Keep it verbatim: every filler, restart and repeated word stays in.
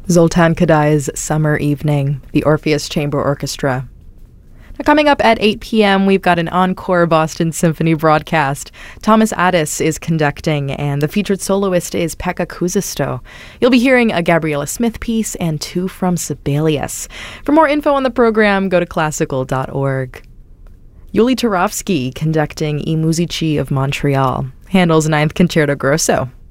Zoltan Kodai's Summer Evening, the Orpheus Chamber Orchestra. Now, coming up at eight p.m., we've got an encore Boston Symphony broadcast. Thomas Addis is conducting, and the featured soloist is Pekka Kuusisto. You'll be hearing a Gabriella Smith piece and two from Sibelius. For more info on the program, go to classical dot org. Yuli Turovsky conducting I Musici of Montreal, Handel's Ninth Concerto Grosso.